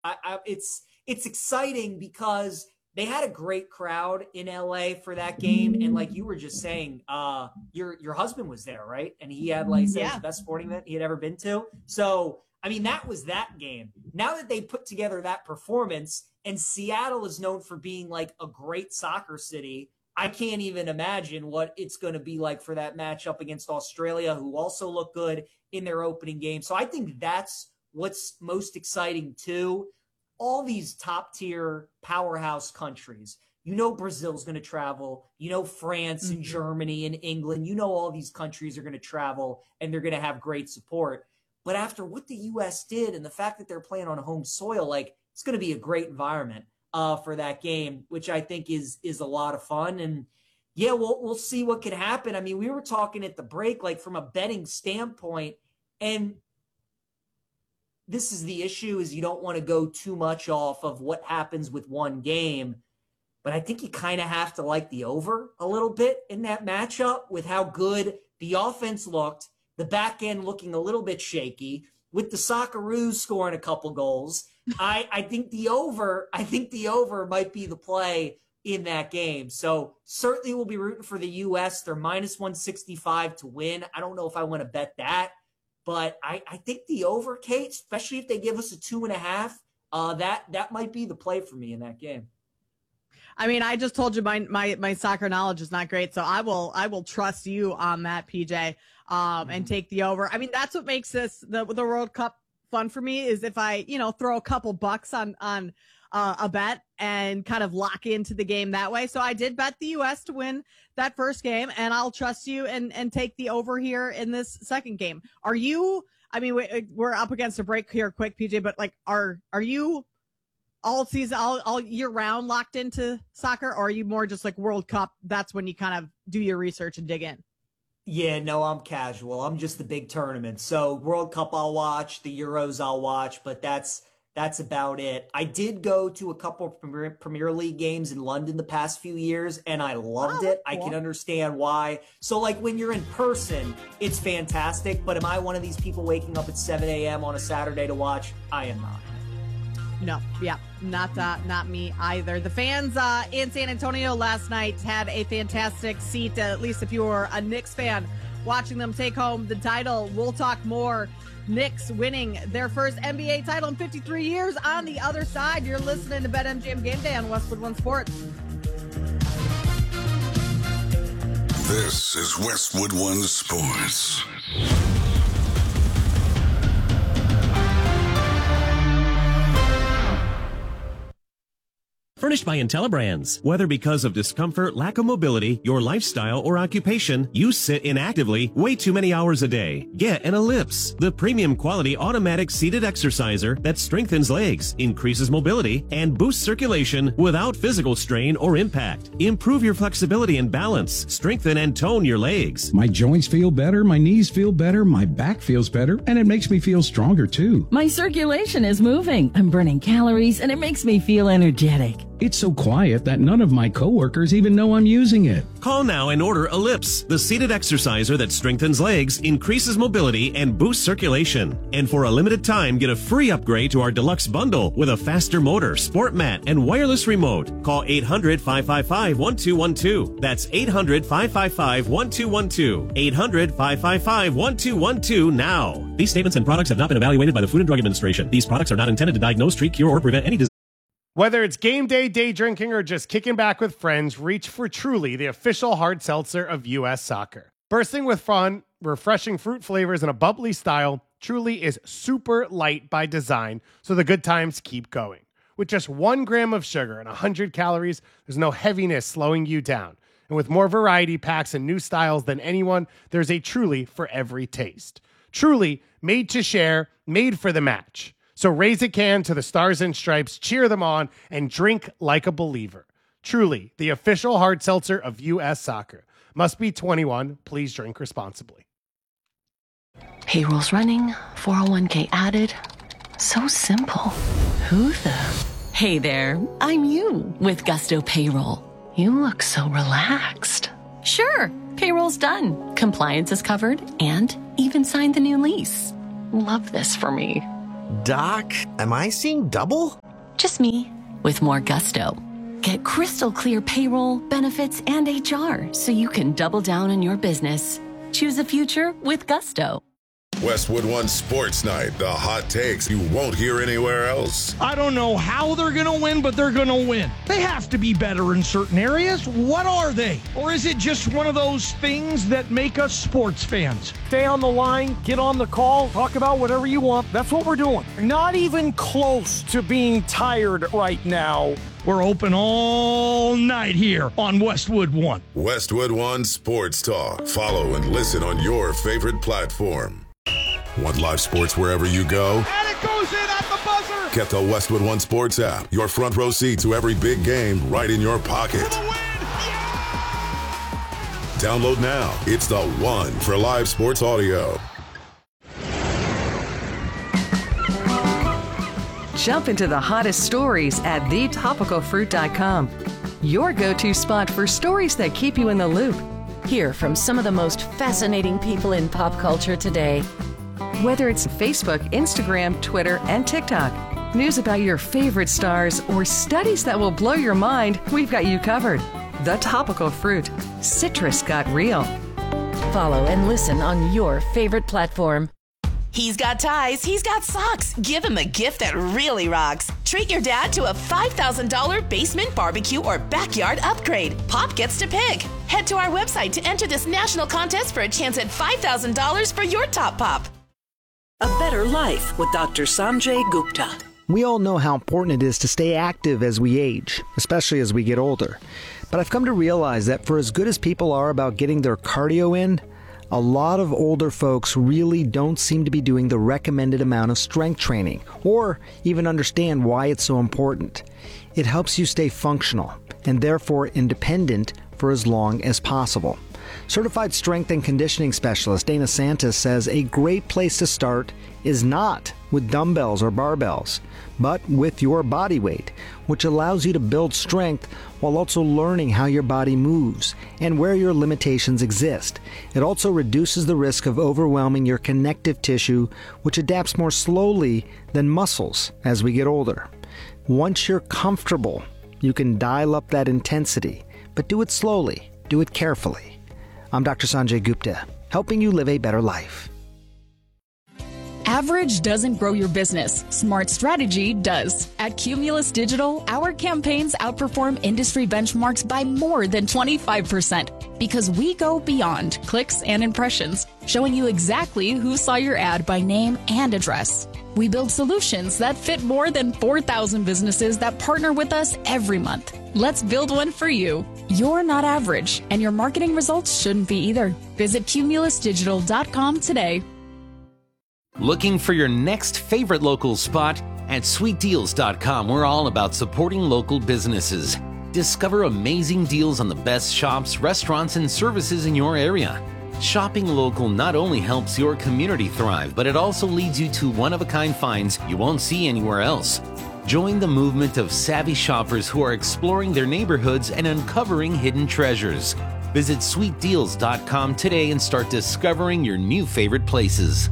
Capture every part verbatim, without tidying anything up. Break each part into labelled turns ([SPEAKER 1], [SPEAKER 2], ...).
[SPEAKER 1] I, I, it's it's exciting because they had a great crowd in L A for that game, and like you were just saying, uh, your your husband was there, right? And he had like said yeah. it was the best sporting event he had ever been to. So I mean, that was that game. Now that they put together that performance, and Seattle is known for being like a great soccer city, I can't even imagine what it's going to be like for that matchup against Australia, who also look good in their opening game. So I think that's what's most exciting too. All these top tier powerhouse countries, you know, Brazil's going to travel, you know, France mm-hmm. and Germany and England, you know, all these countries are going to travel and they're going to have great support. But after what the U S did and the fact that they're playing on home soil, like it's going to be a great environment uh, for that game, which I think is, is a lot of fun. And yeah, we'll, we'll see what can happen. I mean, we were talking at the break, like from a betting standpoint, and this is the issue, is you don't want to go too much off of what happens with one game, but I think you kind of have to like the over a little bit in that matchup with how good the offense looked, the back end looking a little bit shaky, with the Socceroos scoring a couple goals. I, I think the over, I think the over might be the play in that game. So certainly we'll be rooting for the U S. They're minus one sixty-five to win. I don't know if I want to bet that. But I, I think the over, Kate, especially if they give us a two and a half, uh, that that might be the play for me in that game.
[SPEAKER 2] I mean, I just told you my my my soccer knowledge is not great, so I will I will trust you on that, P J, um, mm-hmm. and take the over. I mean, that's what makes this the the World Cup fun for me, is if I you know throw a couple bucks on on uh, a bet and kind of lock into the game that way. So I did bet the U S to win that first game, and I'll trust you and, and take the over here in this second game. Are you, I mean, we, we're up against a break here quick, P J, but like, are, are you all season, all, all year round locked into soccer, or are you more just like World Cup? That's when you kind of do your research and dig in.
[SPEAKER 1] Yeah, no, I'm casual. I'm just the big tournament. So World Cup I'll watch, the Euros I'll watch, but that's, That's about it. I did go to a couple of Premier, Premier League games in London the past few years, and I loved oh, it. Cool. I can understand why. So, like, when you're in person, it's fantastic. But am I one of these people waking up at seven a.m. on a Saturday to watch? I am not.
[SPEAKER 2] No, yeah, not uh, not me either. The fans uh, in San Antonio last night had a fantastic seat, uh, at least if you were a Knicks fan, watching them take home the title. We'll talk more. Knicks winning their first N B A title in fifty-three years. On the other side, you're listening to BetMGM Game Day on Westwood One Sports.
[SPEAKER 3] This is Westwood One Sports.
[SPEAKER 4] Furnished by IntelliBrands. Whether because of discomfort, lack of mobility, your lifestyle, or occupation, you sit inactively way too many hours a day. Get an Ellipse, the premium quality automatic seated exerciser that strengthens legs, increases mobility, and boosts circulation without physical strain or impact. Improve your flexibility and balance. Strengthen and tone your legs.
[SPEAKER 5] My joints feel better, my knees feel better, my back feels better, and it makes me feel stronger too.
[SPEAKER 6] My circulation is moving. I'm burning calories, and it makes me feel energetic.
[SPEAKER 5] It's so quiet that none of my coworkers even know I'm using it.
[SPEAKER 4] Call now and order Ellipse, the seated exerciser that strengthens legs, increases mobility, and boosts circulation. And for a limited time, get a free upgrade to our deluxe bundle with a faster motor, sport mat, and wireless remote. Call eight hundred, five five five, one two one two. That's eight hundred, five five five, one two one two. eight hundred, five five five, one two one two now. These statements and products have not been evaluated by the Food and Drug Administration. These products are not intended to diagnose, treat, cure, or prevent any disease.
[SPEAKER 7] Whether it's game day, day drinking, or just kicking back with friends, reach for Truly, the official hard seltzer of U S Soccer. Bursting with fun, refreshing fruit flavors, and a bubbly style, Truly is super light by design, so the good times keep going. With just one gram of sugar and one hundred calories, there's no heaviness slowing you down. And with more variety packs and new styles than anyone, there's a Truly for every taste. Truly, made to share, made for the match. So raise a can to the Stars and Stripes, cheer them on, and drink like a believer. Truly, the official hard seltzer of U S Soccer. Must be twenty-one. Please drink responsibly.
[SPEAKER 8] Payroll's running, four oh one k added. So simple. Who the?
[SPEAKER 6] Hey there, I'm you with Gusto Payroll.
[SPEAKER 8] You look so relaxed.
[SPEAKER 6] Sure, payroll's done. Compliance is covered and even signed the new lease.
[SPEAKER 8] Love this for me.
[SPEAKER 9] Doc, am I seeing double?
[SPEAKER 8] Just me, with more gusto. Get crystal clear payroll, benefits, and H R so you can double down on your business. Choose a future with gusto.
[SPEAKER 3] Westwood One Sports Night, the hot takes you won't hear anywhere else.
[SPEAKER 10] I don't know how they're going to win, but they're going to win. They have to be better in certain areas. What are they? Or is it just one of those things that make us sports fans? Stay on the line, get on the call, talk about whatever you want. That's what we're doing. Not even close to being tired right now. We're open all night here on Westwood One.
[SPEAKER 3] Westwood One Sports Talk. Follow and listen on your favorite platform. Want live sports wherever you go?
[SPEAKER 10] And it goes in at the buzzer!
[SPEAKER 3] Get the Westwood One Sports app. Your front row seat to every big game right in your pocket. Download now. It's the one for live sports audio.
[SPEAKER 11] Jump into the hottest stories at the topical fruit dot com. Your go-to spot for stories that keep you in the loop.
[SPEAKER 12] Hear from some of the most fascinating people in pop culture today.
[SPEAKER 11] Whether it's Facebook, Instagram, Twitter, and TikTok, news about your favorite stars, or studies that will blow your mind, we've got you covered. The Topical Fruit. Citrus got real.
[SPEAKER 12] Follow and listen on your favorite platform.
[SPEAKER 13] He's got ties, he's got socks. Give him a gift that really rocks. Treat your dad to a five thousand dollars basement barbecue or backyard upgrade. Pop gets to pick. Head to our website to enter this national contest for a chance at five thousand dollars for your top pop.
[SPEAKER 14] A Better Life with Doctor Sanjay Gupta.
[SPEAKER 15] We all know how important it is to stay active as we age, especially as we get older. But I've come to realize that for as good as people are about getting their cardio in, a lot of older folks really don't seem to be doing the recommended amount of strength training, or even understand why it's so important. It helps you stay functional, and therefore independent for as long as possible. Certified strength and conditioning specialist Dana Santis says a great place to start is not with dumbbells or barbells, but with your body weight, which allows you to build strength while also learning how your body moves and where your limitations exist. It also reduces the risk of overwhelming your connective tissue, which adapts more slowly than muscles as we get older. Once you're comfortable, you can dial up that intensity, but do it slowly, do it carefully. I'm Doctor Sanjay Gupta, helping you live a better life.
[SPEAKER 16] Average doesn't grow your business. Smart strategy does. At Cumulus Digital, our campaigns outperform industry benchmarks by more than twenty-five percent because we go beyond clicks and impressions, showing you exactly who saw your ad by name and address. We build solutions that fit more than four thousand businesses that partner with us every month. Let's build one for you. You're not average, and your marketing results shouldn't be either. Visit cumulus digital dot com today.
[SPEAKER 17] Looking for your next favorite local spot? At sweet deals dot com, we're all about supporting local businesses. Discover amazing deals on the best shops, restaurants, and services in your area. Shopping local not only helps your community thrive, but it also leads you to one-of-a-kind finds you won't see anywhere else. Join the movement of savvy shoppers who are exploring their neighborhoods and uncovering hidden treasures. Visit sweet deals dot com today and start discovering your new favorite places.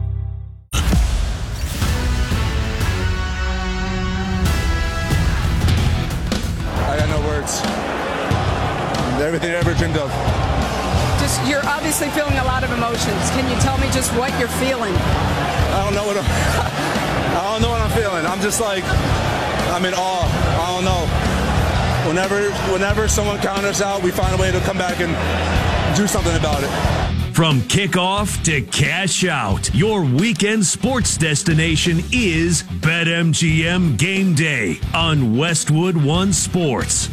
[SPEAKER 18] I got no words. Everything I ever dreamed of.
[SPEAKER 19] Just, you're obviously feeling a lot of emotions. Can you tell me just what you're feeling?
[SPEAKER 18] I don't know what I'm, I don't know what I'm feeling. I'm just like, I'm in awe. I don't know. Whenever, whenever someone counters out, we find a way to come back and do something about it.
[SPEAKER 20] From kickoff to cash out, your weekend sports destination is BetMGM Game Day on Westwood One Sports.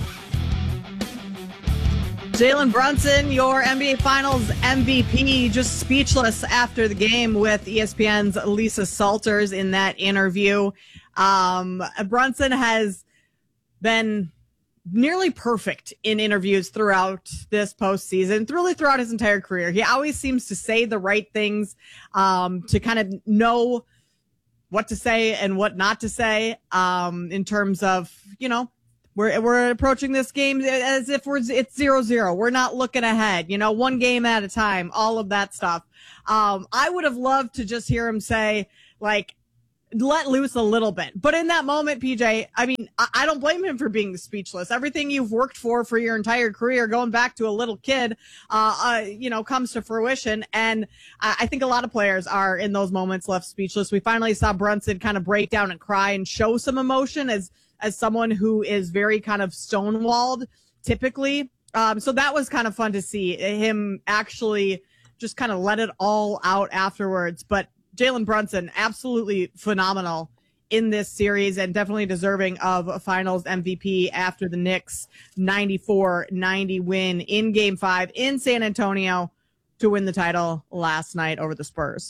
[SPEAKER 2] Jalen Brunson, your N B A Finals M V P, just speechless after the game with E S P N's Lisa Salters in that interview. Um, Brunson has been nearly perfect in interviews throughout this postseason, really throughout his entire career. He always seems to say the right things, um, to kind of know what to say and what not to say, um, in terms of, you know, We're we're approaching this game as if we're it's zero zero. We're not looking ahead, you know, one game at a time, all of that stuff. Um, I would have loved to just hear him say, like, let loose a little bit. But in that moment, P J, I mean, I, I don't blame him for being speechless. Everything you've worked for for your entire career, going back to a little kid, uh, uh you know, comes to fruition. And I, I think a lot of players are in those moments left speechless. We finally saw Brunson kind of break down and cry and show some emotion as as someone who is very kind of stonewalled typically. Um, so that was kind of fun to see him actually just kind of let it all out afterwards. But Jalen Brunson, absolutely phenomenal in this series and definitely deserving of a finals M V P after the Knicks ninety-four ninety win in game five in San Antonio to win the title last night over the Spurs.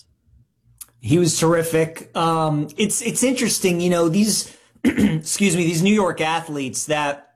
[SPEAKER 1] He was terrific. Um, it's, it's interesting, you know, these, excuse me, these New York athletes that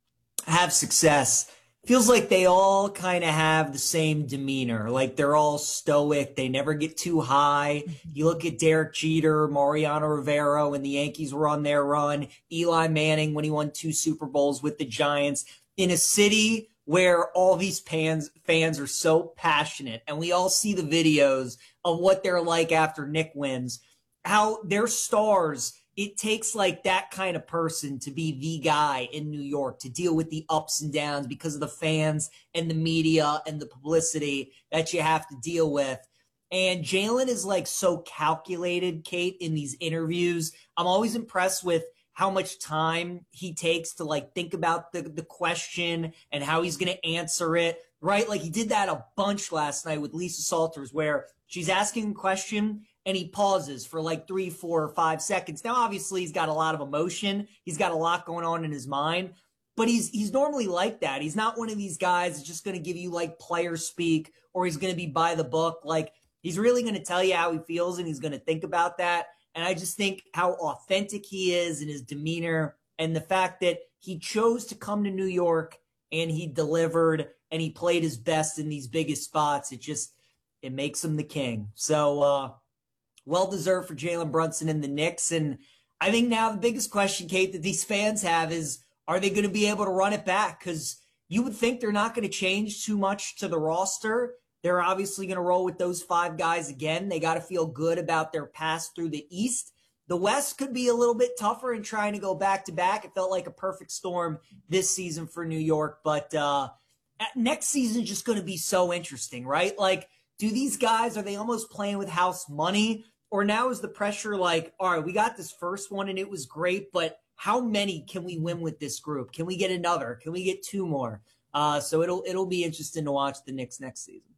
[SPEAKER 1] have success, feels like they all kind of have the same demeanor. Like they're all stoic. They never get too high. You look at Derek Jeter, Mariano Rivera when the Yankees were on their run, Eli Manning when he won two Super Bowls with the Giants, in a city where all these fans fans are so passionate. And we all see the videos of what they're like after Nick wins, how they're stars. It takes like that kind of person to be the guy in New York to deal with the ups and downs because of the fans and the media and the publicity that you have to deal with. And Jalen is like so calculated, Kate, in these interviews. I'm always impressed with how much time he takes to like think about the, the question and how he's going to answer it, right? Like he did that a bunch last night with Lisa Salters where she's asking a question and he pauses for like three, four, or five seconds. Now, obviously, he's got a lot of emotion. He's got a lot going on in his mind. But he's he's normally like that. He's not one of these guys that's just going to give you like player speak or he's going to be by the book. Like he's really going to tell you how he feels and he's going to think about that. And I just think how authentic he is in his demeanor and the fact that he chose to come to New York and he delivered and he played his best in these biggest spots. It just, it makes him the king. So, uh, well-deserved for Jalen Brunson and the Knicks. And I think now the biggest question, Kate, that these fans have is, are they going to be able to run it back? Because you would think they're not going to change too much to the roster. They're obviously going to roll with those five guys again. They got to feel good about their pass through the East. The West could be a little bit tougher in trying to go back-to-back. It felt like a perfect storm this season for New York. But uh, next season is just going to be so interesting, right? Like, do these guys, are they almost playing with house money? Or now is the pressure like, all right, we got this first one and it was great, but how many can we win with this group? Can we get another? Can we get two more? Uh, so it'll it'll be interesting to watch the Knicks next season.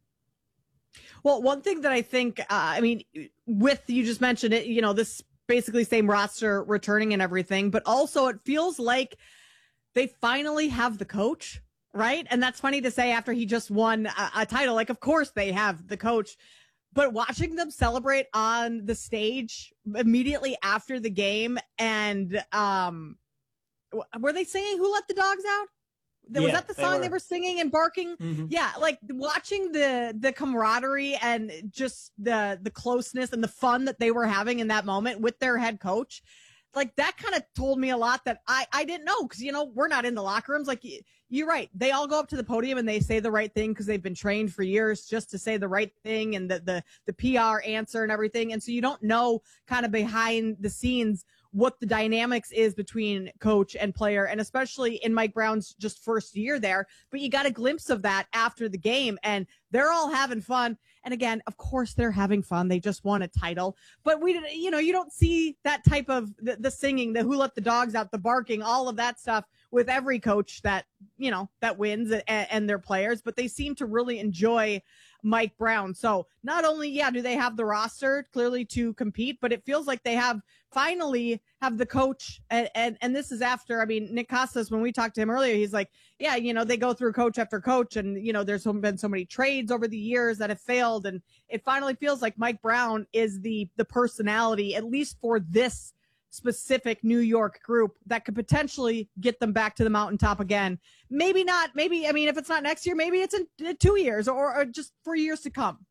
[SPEAKER 2] Well, one thing that I think, uh, I mean, with, you just mentioned it, you know, this basically same roster returning and everything, but also it feels like they finally have the coach, right? And that's funny to say after he just won a, a title. Like, of course they have the coach. But watching them celebrate on the stage immediately after the game, and um, were they singing "Who Let the Dogs Out"? Was yeah, that the song they were, they were singing and barking? Mm-hmm. Yeah, like watching the the camaraderie and just the the closeness and the fun that they were having in that moment with their head coach. Like that kind of told me a lot that I, I didn't know because, you know, we're not in the locker rooms. Like, you're right. They all go up to the podium and they say the right thing because they've been trained for years just to say the right thing and the, the, the P R answer and everything. And so you don't know kind of behind the scenes what the dynamics is between coach and player, and especially in Mike Brown's just first year there. But you got a glimpse of that after the game, and they're all having fun. And again, of course, they're having fun. They just won a title. But we, you know, you don't see that type of the, the singing, the "Who Let the Dogs Out," the barking, all of that stuff with every coach that, you know, that wins and, and their players. But they seem to really enjoy Mike Brown. So not only, yeah, do they have the roster clearly to compete, but it feels like they have finally have the coach. And, and, and this is after, I mean, Nick Costas, when we talked to him earlier, he's like, yeah, you know, they go through coach after coach, and, you know, there's been so many trades over the years that have failed. And it finally feels like Mike Brown is the, the personality, at least for this specific New York group, that could potentially get them back to the mountaintop again. Maybe not. Maybe, I mean, if it's not next year, maybe it's in two years or, or just for years to come.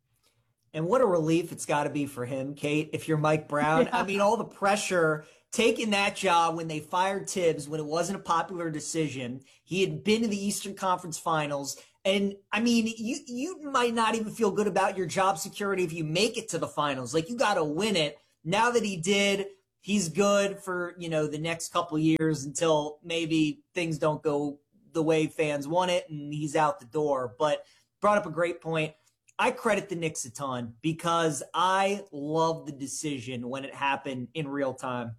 [SPEAKER 1] And what a relief it's got to be for him, Kate, if you're Mike Brown. Yeah. I mean, all the pressure taking that job when they fired Tibbs, when it wasn't a popular decision. He had been to the Eastern Conference Finals. And, I mean, you, you might not even feel good about your job security if you make it to the finals. Like, you got to win it. now that he did, he's good for, you know, the next couple years until maybe things don't go the way fans want it and he's out the door. But brought up a great point. I credit the Knicks a ton because I love the decision when it happened in real time.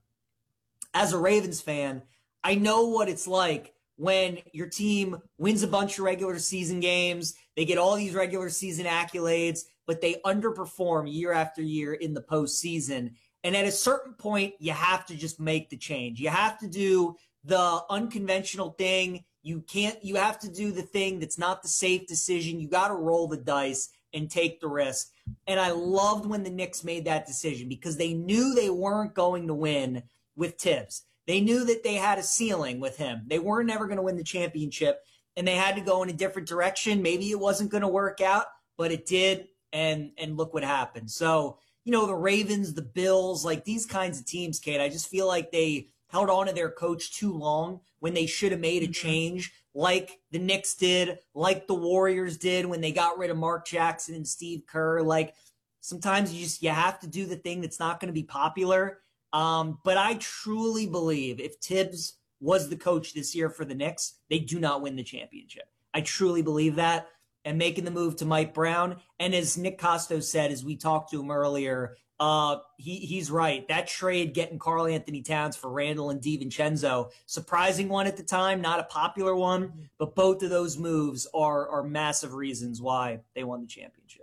[SPEAKER 1] As a Ravens fan, I know what it's like when your team wins a bunch of regular season games, they get all these regular season accolades, but they underperform year after year in the postseason. And at a certain point, you have to just make the change. You have to do the unconventional thing. You can't, you have to do the thing that's not the safe decision. You got to roll the dice and take the risk. And I loved when the Knicks made that decision because they knew they weren't going to win with Tibbs. They knew that they had a ceiling with him. They weren't never going to win the championship, and they had to go in a different direction. Maybe it wasn't going to work out, but it did, and and look what happened. So, you know, the Ravens, the Bills, like these kinds of teams, Kate, I just feel like they held on to their coach too long when they should have made a change, like the Knicks did, like the Warriors did when they got rid of Mark Jackson and Steve Kerr. Like sometimes you just you have to do the thing that's not going to be popular. Um, but I truly believe if Tibbs was the coach this year for the Knicks, they do not win the championship. I truly believe that. And making the move to Mike Brown, and as Nick Costos said, as we talked to him earlier, uh, he he's right. That trade getting Karl Anthony Towns for Randall and DiVincenzo, surprising one at the time, not a popular one, but both of those moves are are massive reasons why they won the championship.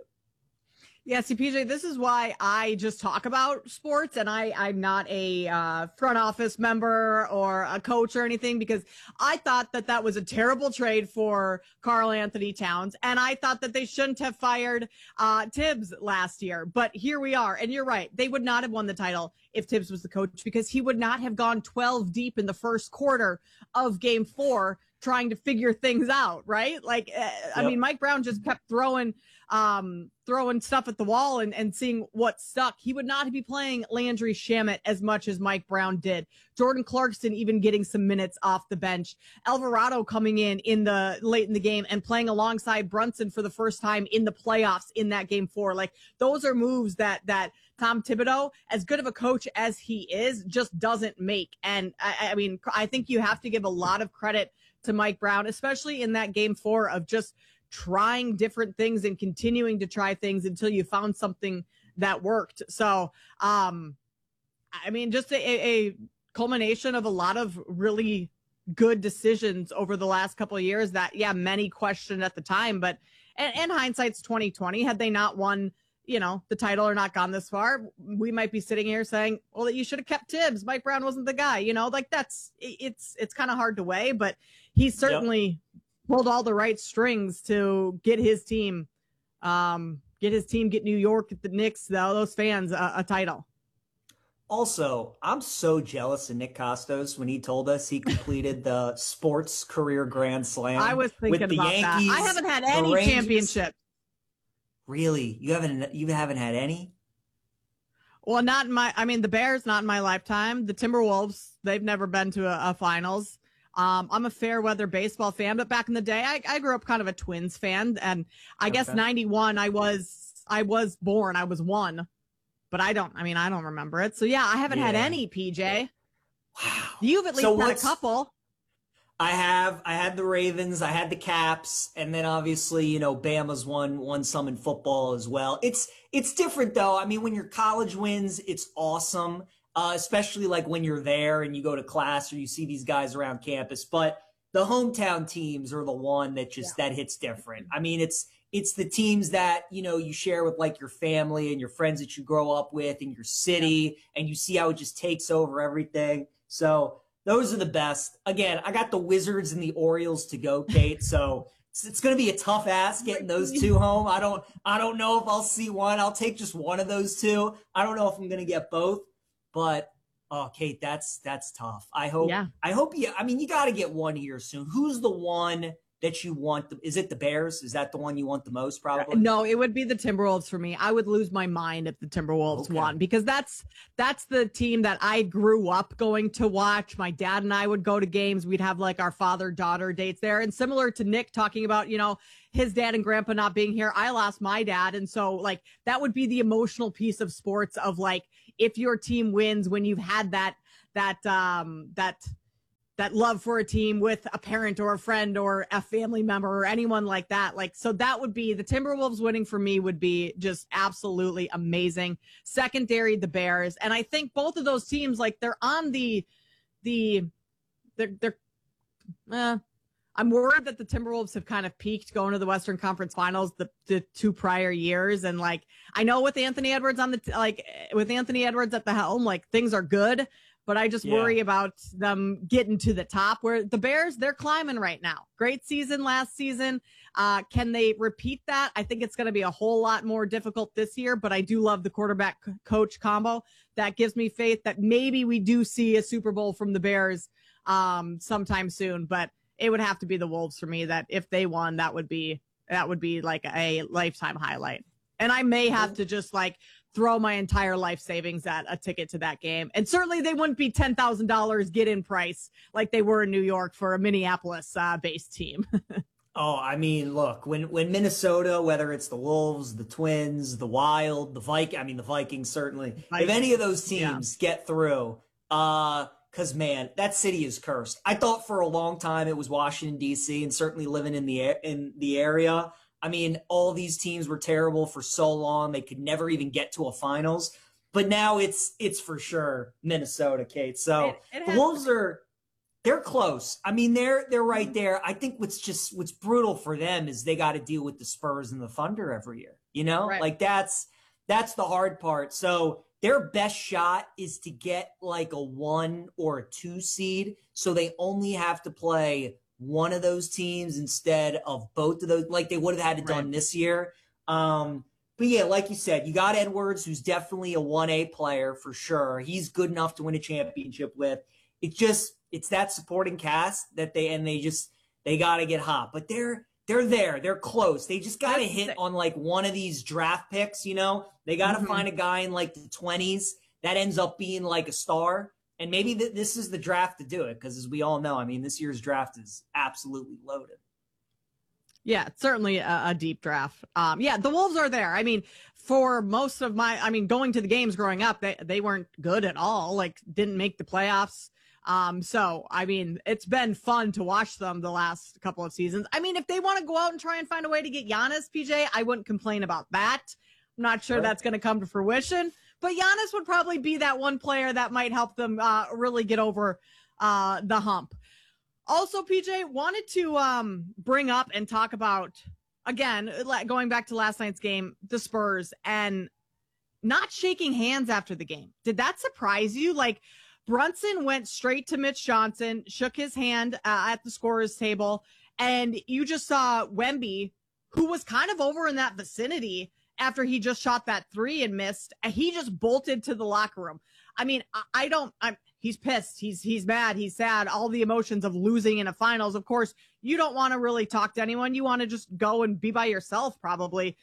[SPEAKER 2] Yeah, see, P J, this is why I just talk about sports, and I, I'm not a uh, front office member or a coach or anything, because I thought that that was a terrible trade for Karl Anthony Towns, and I thought that they shouldn't have fired uh, Tibbs last year. But here we are, and you're right. They would not have won the title if Tibbs was the coach, because he would not have gone twelve deep in the first quarter of game four trying to figure things out, right? Like, uh, yep. I mean, Mike Brown just kept throwing um, throwing stuff at the wall and, and seeing what stuck. He would not be playing Landry Shamet as much as Mike Brown did. Jordan Clarkson even getting some minutes off the bench. Alvarado coming in in the late in the game and playing alongside Brunson for the first time in the playoffs in that game four. Like, those are moves that that Tom Thibodeau, as good of a coach as he is, just doesn't make. And I, I mean, I think you have to give a lot of credit to Mike Brown, especially in that game four, of just trying different things and continuing to try things until you found something that worked. So, um, I mean, just a, a culmination of a lot of really good decisions over the last couple of years that, yeah, many questioned at the time, but and, and hindsight's twenty twenty. Had they not won, you know, the title or not gone this far, we might be sitting here saying, well, that you should have kept Tibbs. Mike Brown wasn't the guy, you know, like that's, it's, it's kind of hard to weigh, but he certainly yep. pulled all the right strings to get his team, um, get his team, get New York, get the Knicks, though, those fans a, a title.
[SPEAKER 1] Also, I'm so jealous of Nick Costos when he told us he completed the sports career grand slam.
[SPEAKER 2] I was thinking
[SPEAKER 1] with the
[SPEAKER 2] about
[SPEAKER 1] Yankees,
[SPEAKER 2] that. I haven't had any championships.
[SPEAKER 1] Really? You haven't, you haven't had any?
[SPEAKER 2] Well, not in my, I mean, the Bears, not in my lifetime. The Timberwolves, they've never been to a, a finals. Um, I'm a fair weather baseball fan, but back in the day, I, I grew up kind of a Twins fan. And I okay. guess ninety-one, I was, I was born, I was one, but I don't, I mean, I don't remember it. So yeah, I haven't yeah. had any, P J.
[SPEAKER 1] Wow.
[SPEAKER 2] You've at least
[SPEAKER 1] so
[SPEAKER 2] had a couple.
[SPEAKER 1] I have. I had the Ravens. I had the Caps, and then obviously, you know, Bama's won won some in football as well. It's it's different though. I mean, when your college wins, it's awesome, uh, especially like when you're there and you go to class or you see these guys around campus. But the hometown teams are the one that just yeah. that hits different. I mean, it's it's the teams that, you know, you share with like your family and your friends that you grow up with in your city, yeah. and you see how it just takes over everything. So those are the best. Again, I got the Wizards and the Orioles to go, Kate. So it's, it's going to be a tough ask getting those two home. I don't, I don't know if I'll see one. I'll take just one of those two. I don't know if I'm going to get both, but oh, Kate, that's that's tough. I hope. Yeah. I hope you. I mean, you got to get one here soon. Who's the one that you want? The, is it the Bears? Is that the one you want the most? Probably.
[SPEAKER 2] No, it would be the Timberwolves for me. I would lose my mind if the Timberwolves okay. won, because that's that's the team that I grew up going to watch. My dad and I would go to games. We'd have like our father-daughter dates there. And similar to Nick talking about, you know, his dad and grandpa not being here, I lost my dad. And so like that would be the emotional piece of sports of like, if your team wins, when you've had that, that, um, that, that love for a team with a parent or a friend or a family member or anyone like that. Like, so that would be the Timberwolves winning for me would be just absolutely amazing. Secondary, the Bears. And I think both of those teams, like they're on the, the, they're, they're, uh, I'm worried that the Timberwolves have kind of peaked going to the Western Conference Finals the, the two prior years. And like, I know with Anthony Edwards on the, like with Anthony Edwards at the helm, like things are good. But I just yeah. worry about them getting to the top where the Bears, they're climbing right now. Great season last season. Uh, can they repeat that? I think it's going to be a whole lot more difficult this year, but I do love the quarterback coach combo. That gives me faith that maybe we do see a Super Bowl from the Bears um, sometime soon, but it would have to be the Wolves for me that if they won, that would be, that would be like a lifetime highlight. And I may have to just like throw my entire life savings at a ticket to that game. And certainly they wouldn't be ten thousand dollars get in price like they were in New York for a Minneapolis uh, based team.
[SPEAKER 1] Oh, I mean, look, when, when Minnesota, whether it's the Wolves, the Twins, the Wild, the Vikings, I mean, the Vikings, certainly, Vikings. If any of those teams yeah. get through, uh, cause man, that city is cursed. I thought for a long time it was Washington, D C, and certainly living in the, in the area. I mean, all these teams were terrible for so long. They could never even get to a finals. But now it's it's for sure Minnesota, Kate. So it, it the Wolves are they're close. I mean, they're they're right there. I think what's just what's brutal for them is they got to deal with the Spurs and the Thunder every year. You know? Right. Like that's that's the hard part. So their best shot is to get like a one or a two seed. So they only have to play one of those teams instead of both of those, like they would have had it done right. this year. Um, but yeah, like you said, you got Edwards, who's definitely a one A player for sure. He's good enough to win a championship with. It's just, it's that supporting cast that they, and they just, they got to get hot, but they're, they're there. They're close. They just got to hit on like one of these draft picks, you know, they got to mm-hmm. find a guy in like the twenties that ends up being like a star. And maybe th- this is the draft to do it because, as we all know, I mean, this year's draft is absolutely loaded.
[SPEAKER 2] Yeah, it's certainly a, a deep draft. Um, yeah, the Wolves are there. I mean, for most of my, I mean, going to the games growing up, they, they weren't good at all, like didn't make the playoffs. Um, so, I mean, it's been fun to watch them the last couple of seasons. I mean, if they want to go out and try and find a way to get Giannis, P J, I wouldn't complain about that. I'm not sure right. that's going to come to fruition. But Giannis would probably be that one player that might help them uh, really get over uh, the hump. Also, P J, wanted to um, bring up and talk about, again, going back to last night's game, the Spurs and not shaking hands after the game. Did that surprise you? Like, Brunson went straight to Mitch Johnson, shook his hand uh, at the scorer's table, and you just saw Wemby, who was kind of over in that vicinity, after he just shot that three and missed, he just bolted to the locker room. I mean, I, I don't, I'm, he's pissed. He's, he's mad. He's sad. All the emotions of losing in a finals. Of course, you don't want to really talk to anyone. You want to just go and be by yourself probably.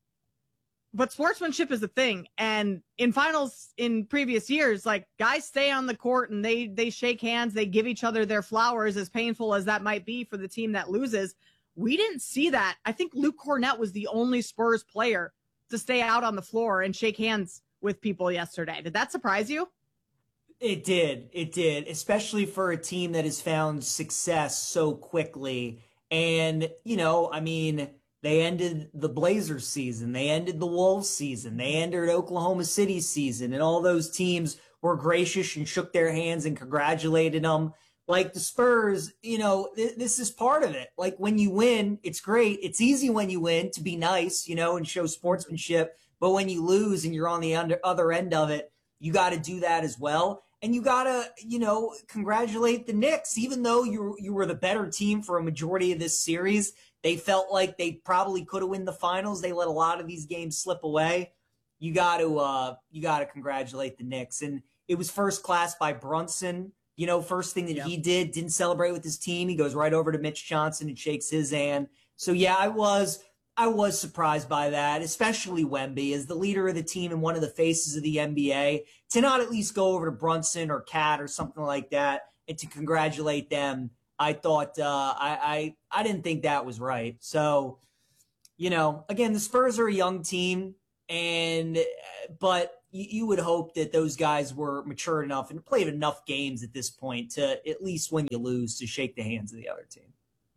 [SPEAKER 2] But sportsmanship is a thing. And in finals in previous years, like guys stay on the court and they, they shake hands. They give each other their flowers, as painful as that might be for the team that loses. We didn't see that. I think Luke Cornett was the only Spurs player to stay out on the floor and shake hands with people yesterday. Did that surprise you?
[SPEAKER 1] It did. It did, especially for a team that has found success so quickly. And, you know, I mean, they ended the Blazers season. They ended the Wolves season. They ended Oklahoma City season. And all those teams were gracious and shook their hands and congratulated them. Like the Spurs, you know, th- this is part of it. Like when you win, it's great. It's easy when you win to be nice, you know, and show sportsmanship. But when you lose and you're on the under, other end of it, you got to do that as well. And you got to, you know, congratulate the Knicks. Even though you you were the better team for a majority of this series, they felt like they probably could have won the finals. They let a lot of these games slip away. You got to uh, you got to congratulate the Knicks. And it was first class by Brunson. You know, first thing that yep. he did, didn't celebrate with his team. He goes right over to Mitch Johnson and shakes his hand. So, yeah, I was I was surprised by that, especially Wemby, as the leader of the team and one of the faces of the N B A, to not at least go over to Brunson or Cat or something like that and to congratulate them. I thought uh, I, I I didn't think that was right. So, you know, again, the Spurs are a young team, and but you, you would hope that those guys were mature enough and played enough games at this point to, at least when you lose, to shake the hands of the other team.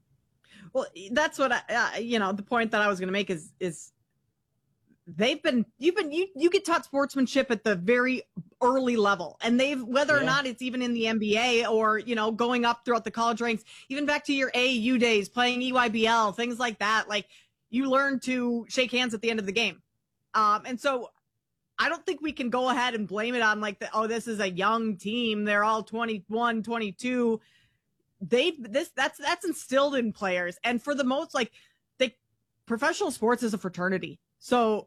[SPEAKER 2] Well, that's what I, uh, you know, the point that I was going to make is, is they've been, you've been, you, you get taught sportsmanship at the very early level, and they've, whether yeah. or not it's even in the N B A or, you know, going up throughout the college ranks, even back to your A A U days, playing E Y B L, things like that. Like, you learn to shake hands at the end of the game. Um, and so I don't think we can go ahead and blame it on like, the, oh, this is a young team. They're all twenty-one, twenty-two. They this that's that's instilled in players, and for the most, like, they professional sports is a fraternity. So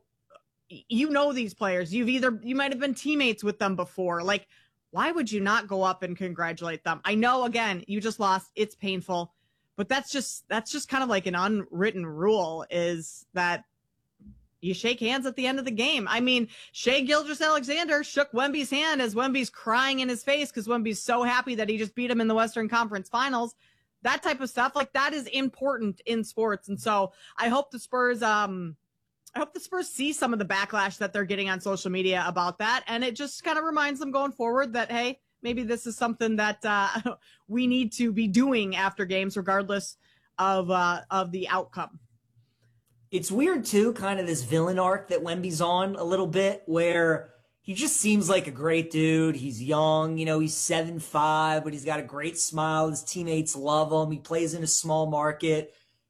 [SPEAKER 2] you know these players. You've either you might have been teammates with them before. Like, why would you not go up and congratulate them? I know, again, you just lost. It's painful, but that's just that's just kind of like an unwritten rule, is that you shake hands at the end of the game. I mean, Shai Gilgeous-Alexander shook Wemby's hand as Wemby's crying in his face because Wemby's so happy that he just beat him in the Western Conference Finals. That type of stuff, like, that is important in sports. And so I hope the Spurs, um, I hope the Spurs see some of the backlash that they're getting on social media about that. And it just kind of reminds them going forward that, hey, maybe this is something that uh, we need to be doing after games, regardless of uh, of the outcome.
[SPEAKER 1] It's weird, too, kind of this villain arc that Wemby's on a little bit, where he just seems like a great dude. He's young, you know, he's seven five, but he's got a great smile. His teammates love him. He plays in a small market.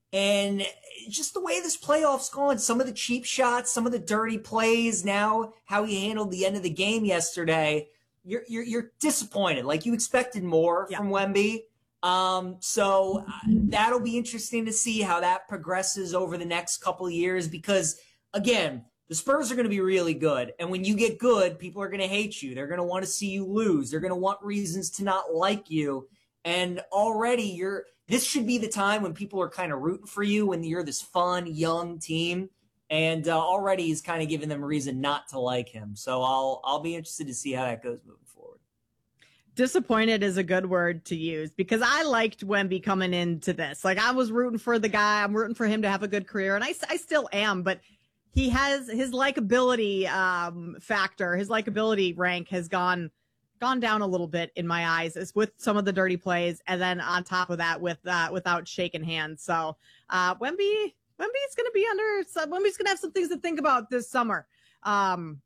[SPEAKER 1] And just the way this playoff's going, some of the cheap shots, some of the dirty plays, now how he handled the end of the game yesterday, you're you're, you're disappointed. Like, you expected more yeah. from Wemby. Um, so that'll be interesting to see how that progresses over the next couple of years, because, again, the Spurs are going to be really good. And when you get good, people are going to hate you. They're going to want to see you lose. They're going to want reasons to not like you. And already you're, this should be the time when people are kind of rooting for you, when you're this fun, young team. And uh, already he's kind of giving them a reason not to like him. So I'll, I'll be interested to see how that goes moving forward.
[SPEAKER 2] Disappointed is a good word to use, because I liked Wemby coming into this. Like, I was rooting for the guy. I'm rooting for him to have a good career, and I, I still am, but he has his likability um, factor, his likability rank has gone gone down a little bit in my eyes, is with some of the dirty plays, and then on top of that with uh, without shaking hands. So uh, Wemby, Wemby's going to be under. Wemby's going to have some things to think about this summer, um,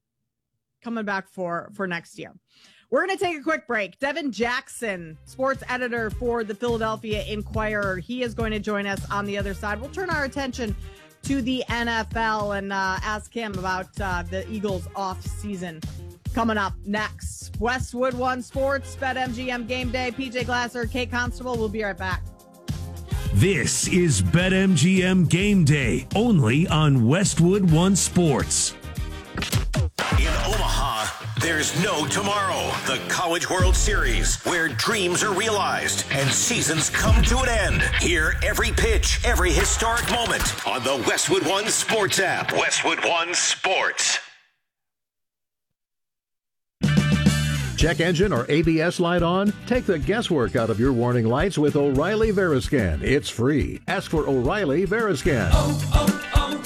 [SPEAKER 2] coming back for for next year. We're going to take a quick break. Devin Jackson, sports editor for the Philadelphia Inquirer, he is going to join us on the other side. We'll turn our attention to the N F L and uh, ask him about uh, the Eagles off season. Coming up next, Westwood One Sports, BetMGM Game Day. P J Glasser, Kate Constable. We'll be right back.
[SPEAKER 20] This is BetMGM Game Day, only on Westwood One Sports.
[SPEAKER 21] In Omaha, there's no tomorrow. The College World Series, where dreams are realized and seasons come to an end. Hear every pitch, every historic moment on the Westwood One Sports app. Westwood One Sports.
[SPEAKER 22] Check engine or A B S light on? Take the guesswork out of your warning lights with O'Reilly Veriscan. It's free. Ask for O'Reilly Veriscan.
[SPEAKER 23] Oh,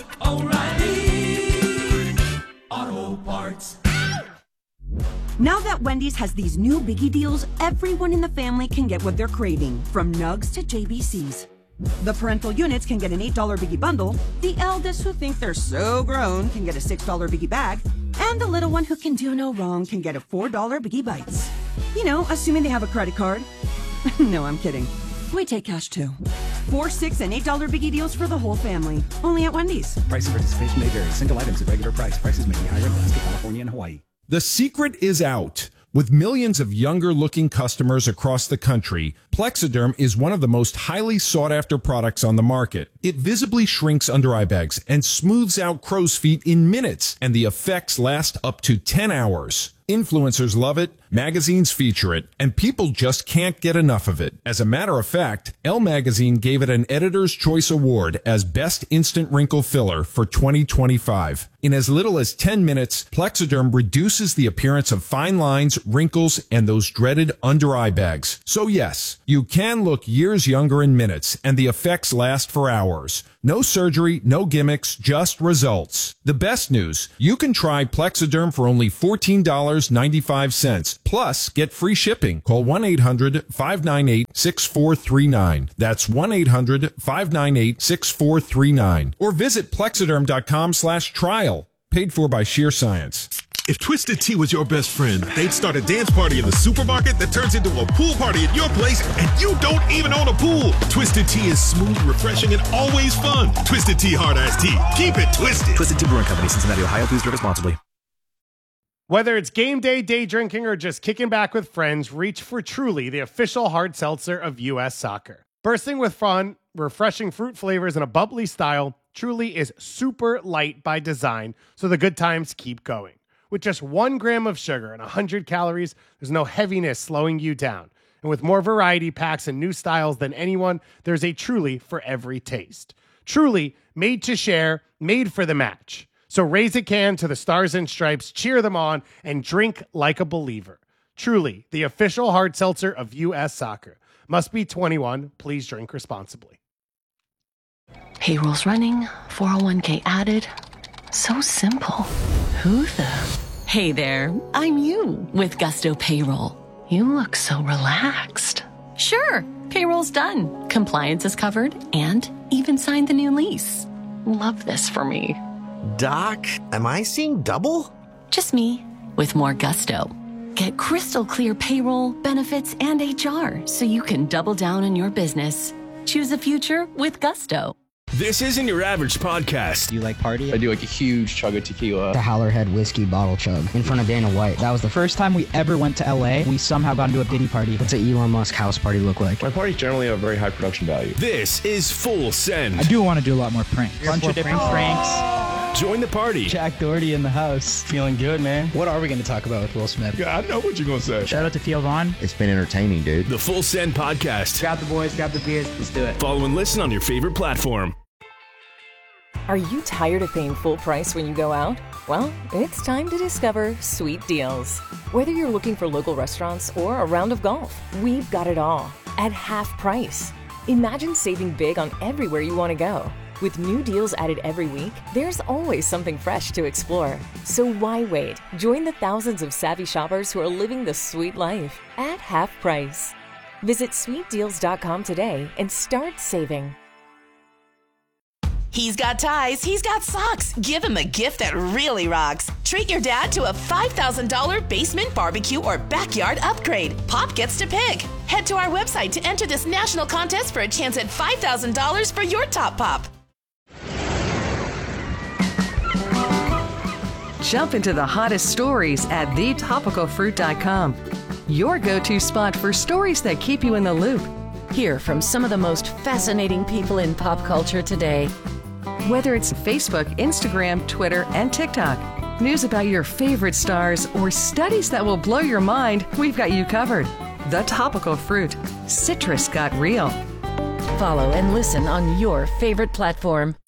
[SPEAKER 23] oh, oh, O'Reilly Auto Parts.
[SPEAKER 24] Now that Wendy's has these new biggie deals, everyone in the family can get what they're craving, from nugs to J B Cs. The parental units can get an eight dollar biggie bundle, the eldest who think they're so grown can get a six dollar biggie bag, and the little one who can do no wrong can get a four dollar biggie bites. You know, assuming they have a credit card. No, I'm kidding. We take cash too. Four, six, and eight dollar biggie deals for the whole family. Only at Wendy's.
[SPEAKER 25] Price and participation may vary. Single items at regular price. Prices may be higher in Alaska, California, and Hawaii.
[SPEAKER 26] The secret is out. With millions of younger-looking customers across the country, Plexiderm is one of the most highly sought-after products on the market. It visibly shrinks under eye bags and smooths out crow's feet in minutes, and the effects last up to ten hours. Influencers love it, magazines feature it, and people just can't get enough of it. As a matter of fact, Elle Magazine gave it an Editor's Choice Award as Best Instant Wrinkle Filler for twenty twenty-five. In as little as ten minutes, Plexiderm reduces the appearance of fine lines, wrinkles, and those dreaded under-eye bags. So yes, you can look years younger in minutes, and the effects last for hours. No surgery, no gimmicks, just results. The best news, you can try Plexiderm for only fourteen dollars and ninety-five cents. Plus, get free shipping. Call one eight hundred, five nine eight, six four three nine. That's one eight hundred, five nine eight, six four three nine. Or visit plexiderm.com slash trial. Paid for by Sheer Science.
[SPEAKER 4] If Twisted Tea was your best friend, they'd start a dance party in the supermarket that turns into a pool party at your place, and you don't even own a pool. Twisted Tea is smooth, refreshing, and always fun. Twisted Tea Hard Iced Tea. Keep it twisted.
[SPEAKER 5] Twisted Tea Brewing Company, Cincinnati, Ohio. Please drink responsibly.
[SPEAKER 6] Whether it's game day, day drinking, or just kicking back with friends, reach for Truly, the official hard seltzer of U S Soccer. Bursting with fun, refreshing fruit flavors, and a bubbly style, Truly is super light by design, so the good times keep going. With just one gram of sugar and one hundred calories, there's no heaviness slowing you down. And with more variety packs and new styles than anyone, there's a Truly for every taste. Truly, made to share, made for the match. So raise a can to the Stars and Stripes, cheer them on, and drink like a believer. Truly, the official hard seltzer of U S Soccer. Must be twenty-one. Please drink responsibly.
[SPEAKER 12] Payroll's running, four oh one k added. So simple. Who the? Hey there, I'm you with Gusto Payroll. You look so relaxed. Sure, payroll's done. Compliance is covered and even signed the new lease. Love this for me.
[SPEAKER 7] Doc, am I seeing double?
[SPEAKER 12] Just me with more Gusto. Get crystal clear payroll, benefits, and H R so you can double down on your business. Choose a future with Gusto.
[SPEAKER 8] This isn't your average podcast.
[SPEAKER 9] Do you like party?
[SPEAKER 27] I do like a huge chug of tequila.
[SPEAKER 9] The Howlerhead whiskey bottle chug in front of Dana White. That was the first time we ever went to L A. We somehow got into a Diddy party. What's an Elon Musk house party look like?
[SPEAKER 27] My parties generally have very high production value.
[SPEAKER 8] This is Full Send.
[SPEAKER 9] I do want to do a lot more pranks. A bunch of different pranks. pranks.
[SPEAKER 8] Join the party.
[SPEAKER 9] Jack Doherty in the house. Feeling good, man. What are we going to talk about with Will Smith?
[SPEAKER 27] Yeah, I know what you're going to say.
[SPEAKER 9] Shout out to Theo Vaughn.
[SPEAKER 7] It's been entertaining, dude.
[SPEAKER 8] The Full Send podcast.
[SPEAKER 9] Grab the boys, grab the beers. Let's do it.
[SPEAKER 8] Follow and listen on your favorite platform.
[SPEAKER 28] Are you tired of paying full price when you go out? Well, it's time to discover Sweet Deals. Whether you're looking for local restaurants or a round of golf, we've got it all at half price. Imagine saving big on everywhere you want to go. With new deals added every week, there's always something fresh to explore. So why wait? Join the thousands of savvy shoppers who are living the sweet life at half price. Visit sweet deals dot com today and start saving.
[SPEAKER 13] He's got ties, he's got socks. Give him a gift that really rocks. Treat your dad to a five thousand dollars basement barbecue or backyard upgrade. Pop gets to pick. Head to our website to enter this national contest for a chance at five thousand dollars for your top pop.
[SPEAKER 11] Jump into the hottest stories at the topical fruit dot com. Your go-to spot for stories that keep you in the loop.
[SPEAKER 12] Hear from some of the most fascinating people in pop culture today.
[SPEAKER 11] Whether it's Facebook, Instagram, Twitter, and TikTok, news about your favorite stars, or studies that will blow your mind, we've got you covered. The Topical Fruit. Citrus got real.
[SPEAKER 12] Follow and listen on your favorite platform.